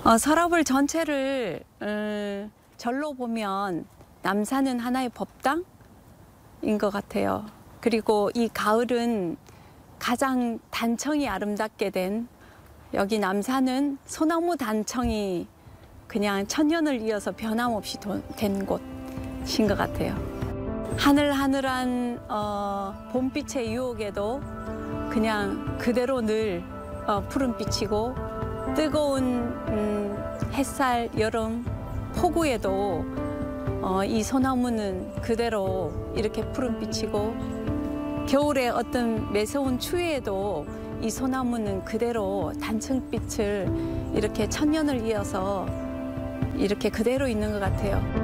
서라벌 전체를 절로 보면 남산은 하나의 법당인 것 같아요. 그리고 이 가을은 가장 단청이 아름답게 된 여기 남산은 소나무 단청이 그냥 천년을 이어서 변함없이 된 곳인 것 같아요. 하늘하늘한 봄빛의 유혹에도 그냥 그대로 늘 푸른빛이고, 뜨거운 햇살, 여름, 폭우에도 이 소나무는 그대로 이렇게 푸른빛이고, 겨울에 어떤 매서운 추위에도 이 소나무는 그대로 단청빛을 이렇게 천년을 이어서 이렇게 그대로 있는 것 같아요.